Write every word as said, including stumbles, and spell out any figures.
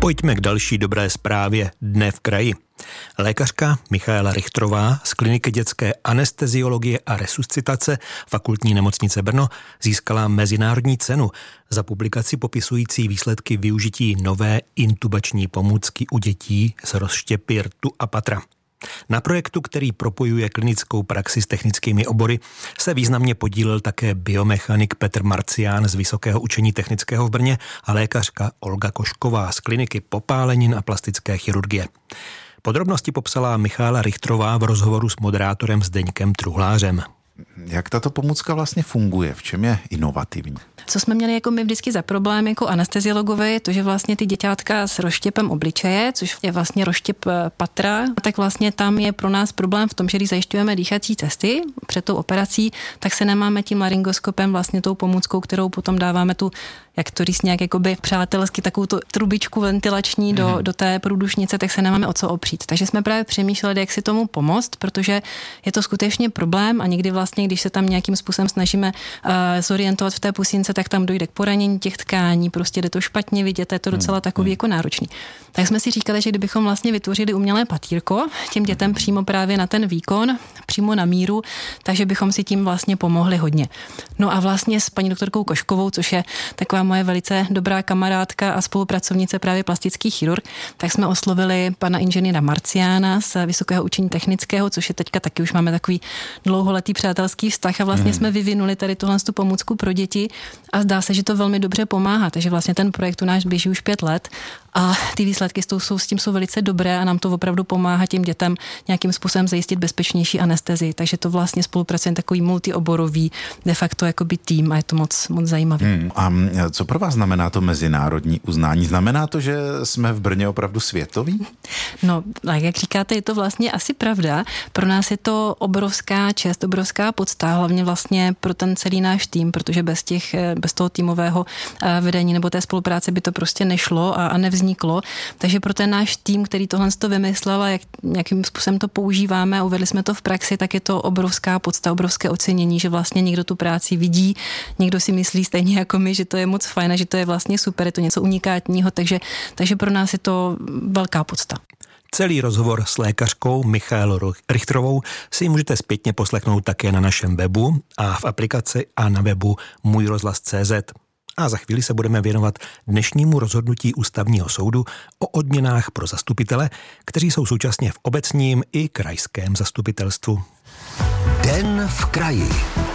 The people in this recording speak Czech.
Pojďme k další dobré zprávě Dne v kraji. Lékařka Michaela Richtrová z kliniky dětské anesteziologie a resuscitace Fakultní nemocnice Brno získala mezinárodní cenu za publikaci popisující výsledky využití nové intubační pomůcky u dětí s rozštěpy rtu a patra. Na projektu, který propojuje klinickou praxi s technickými obory, se významně podílel také biomechanik Petr Marcián z Vysokého učení technického v Brně a lékařka Olga Košková z kliniky popálenin a plastické chirurgie. Podrobnosti popsala Michaela Richtrová v rozhovoru s moderátorem Zdeňkem Truhlářem. Jak tato pomůcka vlastně funguje? V čem je inovativní? Co jsme měli jako my vždycky za problém jako anesteziologové, je to, že vlastně ty děťátka s rozštěpem obličeje, což je vlastně rozštěp patra, tak vlastně tam je pro nás problém v tom, že když zajišťujeme dýchací cesty před tou operací, tak se nemáme tím laryngoskopem, vlastně tou pomůckou, kterou potom dáváme tu, jak to říct nějak jakoby přátelsky, takovou tu trubičku ventilační do, mm. do té průdušnice, tak se nemáme o co opřít. Takže jsme právě přemýšleli, jak si tomu pomoct, protože je to skutečně problém a někdy vlastně, když se tam nějakým způsobem snažíme uh, zorientovat v té pusince, tak tam dojde k poranění těch tkání, prostě jde to špatně vidět, je to docela takový jako náročný. Tak jsme si říkali, že kdybychom vlastně vytvořili umělé patýrko těm dětem přímo právě na ten výkon, přímo na míru, takže bychom si tím vlastně pomohli hodně. No a vlastně s paní doktorkou Koškovou, což je taková moje velice dobrá kamarádka a spolupracovnice právě plastický chirurg, tak jsme oslovili pana inženýra Marciána z Vysokého učení technického, což je teďka taky už máme takový dlouholetý přátelský vztah a vlastně mm. jsme vyvinuli tady tuhle tu pomůcku pro děti a zdá se, že to velmi dobře pomáhá, takže vlastně ten projekt u nás běží už pět let a ty výsledky s, tou, jsou, s tím jsou velice dobré a nám to opravdu pomáhá těm dětem nějakým způsobem zajistit bezpečnější anestezii, takže to vlastně spolupracujeme takový multioborový de facto jakoby tým a je to moc, moc zajímavé. Hmm, a co pro vás znamená to mezinárodní uznání? Znamená to, že jsme v Brně opravdu světoví? No, tak jak říkáte, je to vlastně asi pravda. Pro nás je to obrovská čest, obrovská podsta, hlavně vlastně pro ten celý náš tým, protože bez těch, bez toho týmového vedení nebo té spolupráce by to prostě nešlo a, a nevzniklo. Takže pro ten náš tým, který tohle to vymyslel a jak, jakým způsobem to používáme a uvedli jsme to v praxi, tak je to obrovská podsta, obrovské ocenění, že vlastně někdo tu práci vidí, někdo si myslí stejně jako my, že to je moc fajn a že to je vlastně super, je to něco unikátního, takže, takže pro nás je to velká podsta. Celý rozhovor s lékařkou Michaelou Richtrovou si můžete zpětně poslechnout také na našem webu a v aplikaci a na webu můj rozhlas tečka cé zet. A za chvíli se budeme věnovat dnešnímu rozhodnutí Ústavního soudu o odměnách pro zastupitele, kteří jsou současně v obecním i krajském zastupitelstvu. Den v kraji.